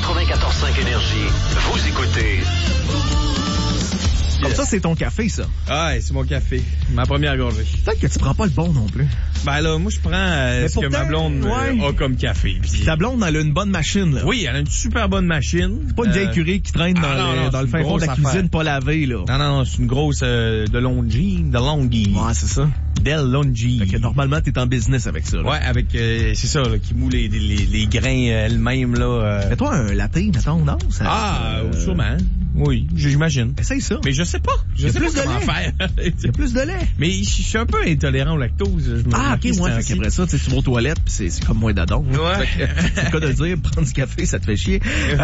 94.5 Énergie. Vous écoutez... Comme ça, c'est ton café, ça. Ah, c'est mon café. Ma première gorgée. Peut-être que tu prends pas le bon non plus. Ben là, moi, je prends ce pourtant, que ma blonde a comme café. Puis... Ta blonde, elle a une bonne machine, là. Oui, elle a une super bonne machine. C'est pas une vieille curie qui traîne dans le fin fond de la cuisine pas lavée, là. Non, c'est une grosse de Longi. Ouais, c'est ça. Del Longi. Fait que normalement, t'es en business avec ça, là. Ouais, avec, c'est ça, là, qui moule les grains elle-même, là. Fais-toi un latte, mettons, non? Sûrement. Oui, j'imagine. Essaye ça. Mais je sais pas. Je sais pas comment faire. Il y a plus de lait. Mais je suis un peu intolérant au lactose. Ok, ouais. Fait qu'après ça, tu vas aux toilettes pis c'est comme moins d'adon. Ouais. C'est le cas de le dire, prendre du café, ça te fait chier.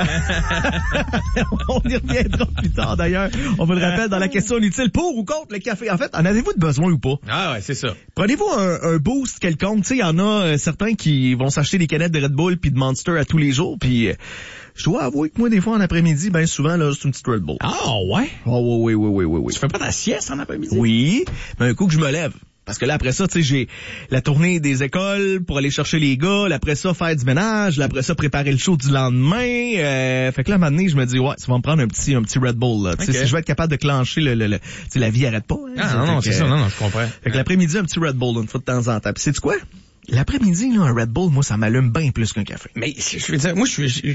On y reviendra plus tard, d'ailleurs. On vous le rappelle dans la question inutile, pour ou contre le café. En fait, en avez-vous de besoin ou pas? Ah ouais, c'est ça. Prenez-vous un boost quelconque. Tu sais, il y en a certains qui vont s'acheter des canettes de Red Bull puis de Monster à tous les jours. Puis je dois avouer que moi, des fois, en après-midi, ben souvent, là, c'est une petite Red Bull. Ah ouais? Oh, oui. Tu fais pas ta sieste en après-midi? Oui, mais un coup que je me lève. Parce que là, après ça, tu sais, j'ai la tournée des écoles pour aller chercher les gars, là, après ça, faire du ménage, là, après ça, préparer le show du lendemain. Fait que là, à un moment donné, je me dis, ouais, ça va me prendre un petit Red Bull, là. Tu sais, si je vais être capable de clencher tu sais, la vie arrête pas. Hein, non, c'est ça, non, je comprends. Fait que l'après-midi, un petit Red Bull, une fois de temps en temps. Puis sais-tu quoi? L'après-midi, là, un Red Bull, moi, ça m'allume bien plus qu'un café. Mais, je veux dire, moi,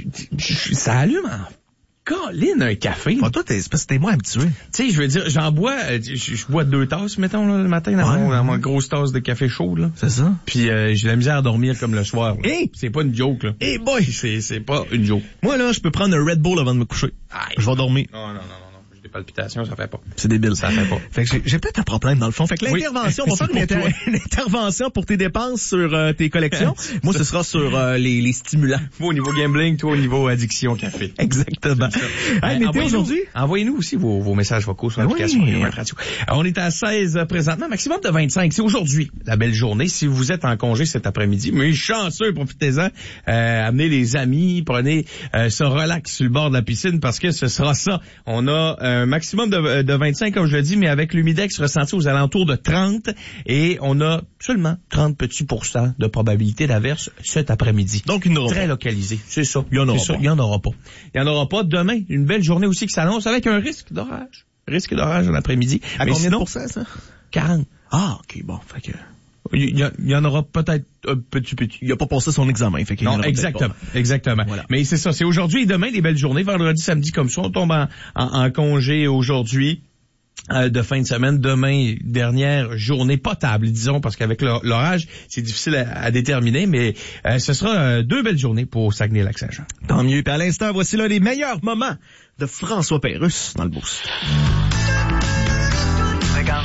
ça allume en colline un café. Bon, toi, c'est parce que t'es moins habitué. Tu sais, je veux dire, j'en bois, je bois 2 tasses, mettons, là, le matin, dans ma grosse tasse de café chaud, là. C'est ça. Puis, j'ai la misère à dormir comme le soir. Hey! C'est pas une joke, là. Hey boy! C'est pas une joke. Moi, là, je peux prendre un Red Bull avant de me coucher. Aïe. Je vais dormir. Non. J'ai des palpitations, ça fait pas. C'est débile. Ça fait pas. Fait que j'ai peut-être un problème dans le fond. Fait que l'intervention, on va faire une intervention pour tes dépenses sur tes collections. Moi, ce sera sur les stimulants. Moi, au niveau gambling, toi, au niveau addiction café. Exactement. Hey, météo aujourd'hui? Envoyez-nous aussi vos messages vocaux sur l'application Radio. On est à 16 présentement, maximum de 25. C'est aujourd'hui la belle journée. Si vous êtes en congé cet après-midi, mais chanceux, profitez-en. Amenez les amis, prenez ce relax sur le bord de la piscine parce que ce sera ça. On a un maximum de 25, comme je le dis, mais avec l'humidex ressenti aux alentours de 30 et on a seulement 30 petits % de probabilité d'averse cet après-midi. Donc, il n'y en aura très pas. Localisé. C'est ça. Il n'y en aura pas. Il n'y en aura pas. Il n'y en aura pas. Demain, une belle journée aussi qui s'annonce avec un risque d'orage. Risque d'orage en après-midi. À mais combien sinon, de pourcents, ça? 40. Ah, ok, bon, fait que... Il y en aura peut-être un petit. Il a pas passé son examen, fait qu'il non, exactement. Voilà. Mais c'est ça, c'est aujourd'hui et demain des belles journées. Vendredi, samedi comme ça, on tombe en congé aujourd'hui. De fin de semaine, demain, dernière journée potable, disons, parce qu'avec l'orage, c'est difficile à déterminer, mais ce sera 2 belles journées pour Saguenay-Lac-Saint-Jean. Tant mieux. Puis à l'instant, voici l'un des meilleurs moments de François Pérusse dans le Boost. Regarde,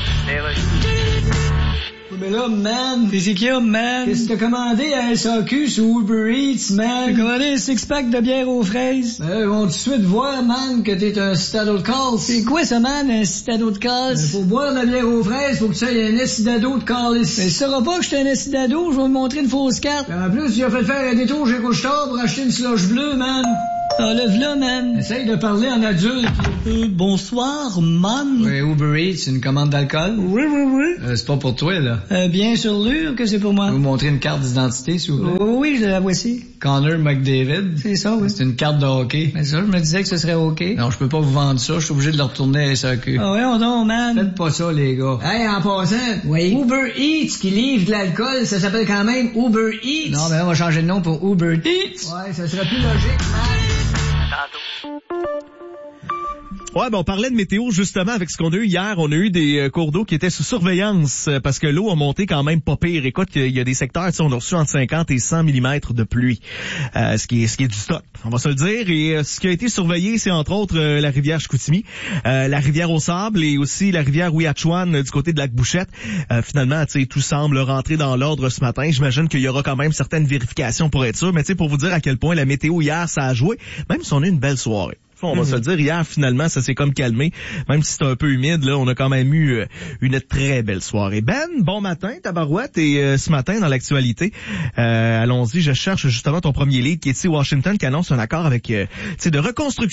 mais là, man. Qu'est-ce qu'il y a, man? Qu'est-ce que t'as commandé à SAQ sur Uber Eats, man? J'ai commandé un six-pack de bière aux fraises. Ils vont tout de suite voir, man, que t'es un citadel de casse. C'est quoi ça, man, un citadel de casse? Faut boire de la bière aux fraises, faut que tu aies un essidado de calice. Mais tu sauras pas que j'étais un essidado, je vais te montrer une fausse carte. En plus, il a fait faire un détour chez Couche-Tard pour acheter une slush bleue, man. Enlève-la, man. Essaye de parler en adulte. Bonsoir, man. Oui, Uber Eats, une commande d'alcool? Oui. C'est pas pour toi, là. Bien sûr que c'est pour moi. Je vais vous montrer une carte d'identité, s'il vous plaît. Oui, je la voici. Connor McDavid. C'est ça, oui. C'est une carte de hockey. Mais ça, je me disais que ce serait OK. Non, je peux pas vous vendre ça. Je suis obligé de le retourner à SAQ. Ah ouais, on donne, man. Faites pas ça, les gars. Hey, en passant, oui. Uber Eats qui livre de l'alcool, ça s'appelle quand même Uber Eats. Non, mais là, on va changer de nom pour Uber Eats. Ouais, ça serait plus logique, man. Ouais, ben on parlait de météo justement avec ce qu'on a eu hier. On a eu des cours d'eau qui étaient sous surveillance parce que l'eau a monté quand même pas pire. Écoute, il y a des secteurs, tu sais, on a reçu entre 50 et 100 mm de pluie, ce qui est du stock, on va se le dire. Et ce qui a été surveillé, c'est entre autres la rivière Chicoutimi, la rivière au Sable et aussi la rivière Ouiachuan du côté de Lac-Bouchette. Finalement, tu sais, tout semble rentrer dans l'ordre ce matin. J'imagine qu'il y aura quand même certaines vérifications pour être sûr. Mais tu sais, pour vous dire à quel point la météo hier, ça a joué, même si on a eu une belle soirée. On va se le dire, hier, finalement, ça s'est comme calmé. Même si c'est un peu humide, là, on a quand même eu une très belle soirée. Ben, bon matin, tabarouette. Et ce matin, dans l'actualité, allons-y, je cherche justement ton premier lead qui est ici Washington, qui annonce un accord avec, de reconstruction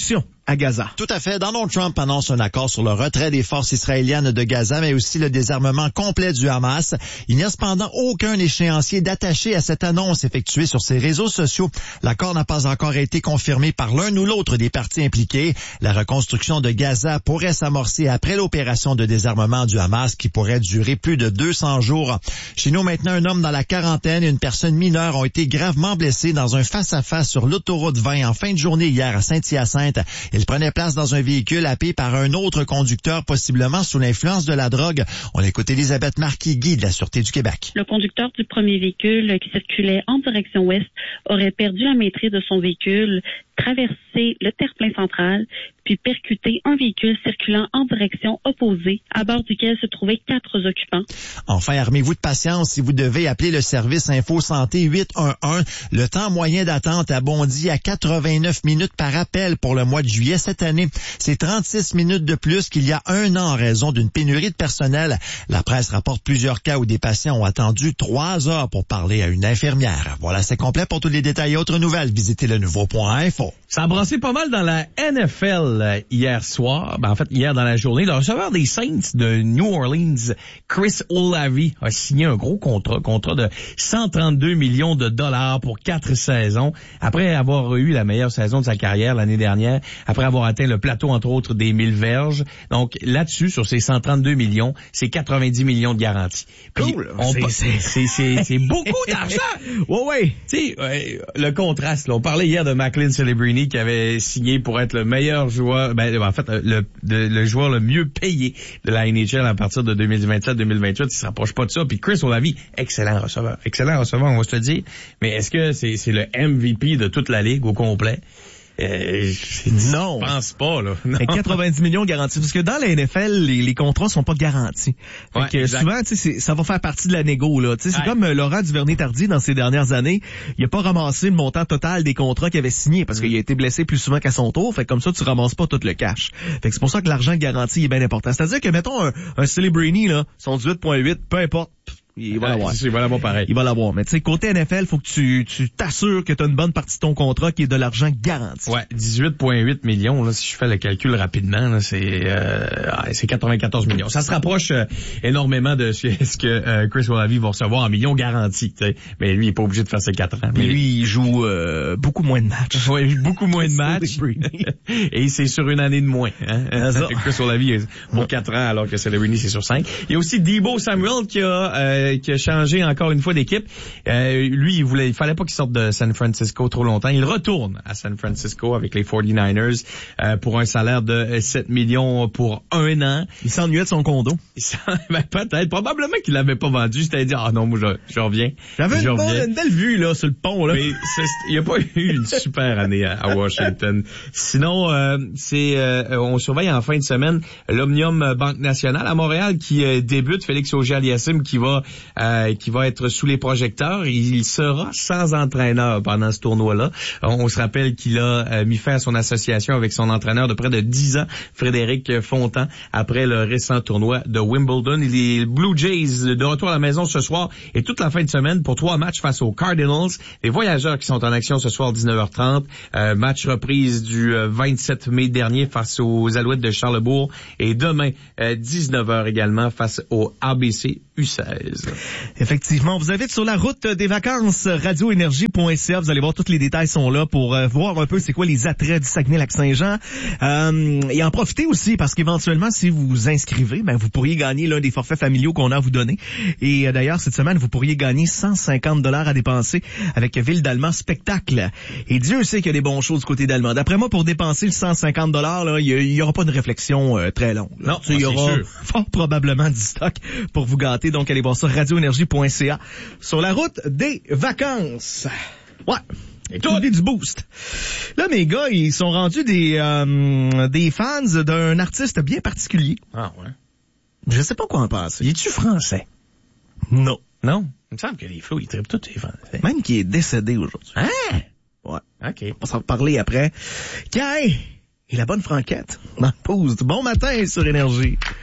à Gaza. Tout à fait. Donald Trump annonce un accord sur le retrait des forces israéliennes de Gaza, mais aussi le désarmement complet du Hamas. Il n'y a cependant aucun échéancier d'attaché à cette annonce effectuée sur ses réseaux sociaux. L'accord n'a pas encore été confirmé par l'un ou l'autre des parties impliquées. La reconstruction de Gaza pourrait s'amorcer après l'opération de désarmement du Hamas qui pourrait durer plus de 200 jours. Chez nous maintenant, un homme dans la quarantaine et une personne mineure ont été gravement blessés dans un face-à-face sur l'autoroute 20 en fin de journée hier à Saint-Hyacinthe. Ils prenaient place dans un véhicule happé par un autre conducteur, possiblement sous l'influence de la drogue. On écoute Elisabeth Marquis-Guy de la Sûreté du Québec. Le conducteur du premier véhicule qui circulait en direction ouest aurait perdu la maîtrise de son véhicule, traversé le terre-plein central, puis percuté un véhicule circulant en direction opposée, à bord duquel se trouvaient 4 occupants. Enfin, armez-vous de patience si vous devez appeler le service Info Santé 811. Le temps moyen d'attente a bondi à 89 minutes par appel pour le mois de juillet cette année. C'est 36 minutes de plus qu'il y a un an en raison d'une pénurie de personnel. La presse rapporte plusieurs cas où des patients ont attendu 3 heures pour parler à une infirmière. Voilà, c'est complet. Pour tous les détails et autres nouvelles, visitez le nouveau.info. Ça a brassé pas mal dans la NFL hier soir. En fait, hier dans la journée. Le receveur des Saints de New Orleans, Chris Olave, a signé un gros contrat de 132 millions de dollars pour 4 saisons. Après avoir eu la meilleure saison de sa carrière l'année dernière, après avoir atteint le plateau, entre autres, des 1000 verges. Donc, là-dessus, sur ces 132 millions, c'est 90 millions de garantie. Cool. C'est beaucoup d'argent. Ouais. Tu sais, le contraste, là, on parlait hier de Macklin Celebrini qui avait signé pour être le meilleur joueur, en fait, le joueur le mieux payé de la NHL à partir de 2027-2028. Il se rapproche pas de ça. Puis Chris Olave, excellent receveur, on va se le dire. Mais est-ce que c'est le MVP de toute la ligue au complet? Non. Je pense pas, là. Non. 90 millions garantis. Parce que dans la NFL, les contrats sont pas garantis. Ouais, fait que souvent, tu sais, ça va faire partie de la négo, là. Tu sais, c'est comme Laurent Duvernay-Tardy dans ces dernières années. Il a pas ramassé le montant total des contrats qu'il avait signés parce qu'il a été blessé plus souvent qu'à son tour. Fait que comme ça, tu ramasses pas tout le cash. Fait que c'est pour ça que l'argent garanti est bien important. C'est-à-dire que, mettons, un Celebrini, là, son 18.8, peu importe. Il va l'avoir. Il va l'avoir pareil. Il va l'avoir. Mais tu sais, côté NFL, faut que tu t'assures que tu as une bonne partie de ton contrat qui est de l'argent garanti. Ouais, 18,8 millions, là, si je fais le calcul rapidement, là, c'est 94 millions. Ça se rapproche énormément de ce que Chris Olave va recevoir en millions garantis. T'sais. Mais lui, il est pas obligé de faire ses 4 ans. Mais lui, il joue beaucoup moins de matchs. Oui, beaucoup moins de matchs. Et c'est sur une année de moins. Hein? Chris Olave pour 4 ans, alors que Celebrini, c'est sur 5. Il y a aussi Deebo Samuel qui a changé encore une fois d'équipe. Lui, il fallait pas qu'il sorte de San Francisco trop longtemps. Il retourne à San Francisco avec les 49ers pour un salaire de 7 millions pour 1 an. Il s'ennuyait de son condo. Peut-être. Probablement qu'il l'avait pas vendu. C'était dit, non, moi, je reviens. J'avais une belle vue, là, sur le pont, là. Mais il n'y a pas eu une super année à Washington. Sinon, on surveille en fin de semaine l'Omnium Banque Nationale à Montréal qui débute. Félix Auger-Aliassime qui va être sous les projecteurs. Il sera sans entraîneur pendant ce tournoi-là. On se rappelle qu'il a mis fin à son association avec son entraîneur de près de 10 ans, Frédéric Fontan, après le récent tournoi de Wimbledon. Les Blue Jays de retour à la maison ce soir et toute la fin de semaine pour 3 matchs face aux Cardinals. Les Voyageurs qui sont en action ce soir 19h30. Match reprise du 27 mai dernier face aux Alouettes de Charlebourg et demain 19h également face au ABC U16. Effectivement, vous avez sur la route des vacances radioénergie.ca, vous allez voir, tous les détails sont là pour voir un peu c'est quoi les attraits du Saguenay-Lac-Saint-Jean. Et en profiter aussi parce qu'éventuellement, si vous vous inscrivez, vous pourriez gagner l'un des forfaits familiaux qu'on a à vous donner. Et d'ailleurs, cette semaine, vous pourriez gagner 150 $ à dépenser avec Ville d'Allemand Spectacle. Et Dieu sait qu'il y a des bonnes choses du côté d'Allemand. D'après moi, pour dépenser le 150 $, là, il y aura pas de réflexion très longue. Non, il y aura fort probablement du stock pour vous gâter. Donc, allez voir ça, radioénergie.ca. Sur la route des vacances. Ouais. Et tout du boost. Là, mes gars, ils sont rendus des fans d'un artiste bien particulier. Ah ouais. Je sais pas quoi en penser. Es-tu français? Non. Non? Il me semble que les flots, ils trippent tous les français. Même qui est décédé aujourd'hui. Hein? Ouais. OK. On va s'en reparler après. Tiens, et la bonne franquette. Dans le pause. Bon matin sur Énergie.